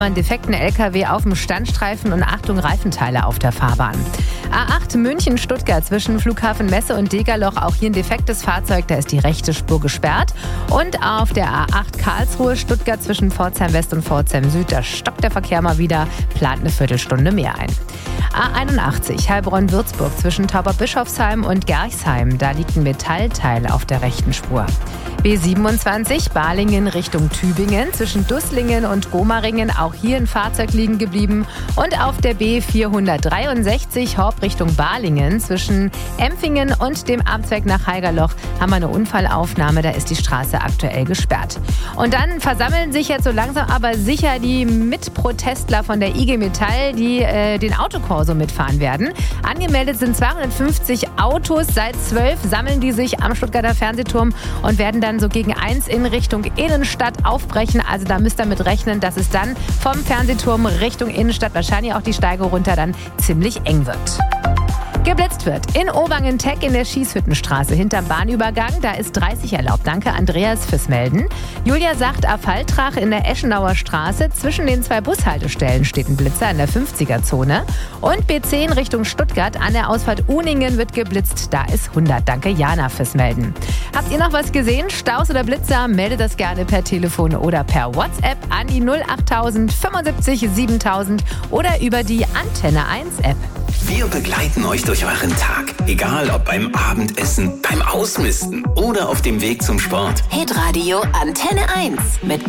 Einen defekten LKW auf dem Standstreifen und Achtung, Reifenteile auf der Fahrbahn. A8 München-Stuttgart zwischen Flughafen Messe und Degerloch, auch hier ein defektes Fahrzeug, da ist die rechte Spur gesperrt. Und auf der A8 Karlsruhe-Stuttgart zwischen Pforzheim West und Pforzheim Süd, da stockt der Verkehr mal wieder, plant eine Viertelstunde mehr ein. A81 Heilbronn-Würzburg zwischen Tauberbischofsheim und Gerchsheim, da liegt ein Metallteil auf der rechten Spur. B27 Balingen Richtung Tübingen zwischen Dusslingen und Gomaringen, auch hier ein Fahrzeug liegen geblieben. Und auf der B463 Horb Richtung Balingen zwischen Empfingen und dem Amtsweg nach Haigerloch haben wir eine Unfallaufnahme, da ist die Straße aktuell gesperrt. Und dann versammeln sich jetzt so langsam aber sicher die Mitprotestler von der IG Metall, die den Autokorso mitfahren werden. Angemeldet sind 250 Autos, seit 12 sammeln die sich am Stuttgarter Fernsehturm und werden dann so gegen 1 in Richtung Innenstadt aufbrechen. Also da müsst ihr mit rechnen, dass es dann vom Fernsehturm Richtung Innenstadt, wahrscheinlich auch die Steige runter, dann ziemlich eng wird. Geblitzt wird in Obangen-Teck in der Schießhüttenstraße hinterm Bahnübergang. Da ist 30 erlaubt. Danke, Andreas, fürs Melden. Julia sagt, Affaltrach in der Eschenauer Straße. Zwischen den 2 Bushaltestellen steht ein Blitzer in der 50er-Zone. Und B10 Richtung Stuttgart an der Ausfahrt Uningen wird geblitzt. Da ist 100. Danke, Jana, fürs Melden. Habt ihr noch was gesehen? Staus oder Blitzer? Meldet das gerne per Telefon oder per WhatsApp an die 08000 75 7000 oder über die Antenne 1 App. Wir begleiten euch durch euren Tag. Egal ob beim Abendessen, beim Ausmisten oder auf dem Weg zum Sport. Hitradio Antenne 1 mit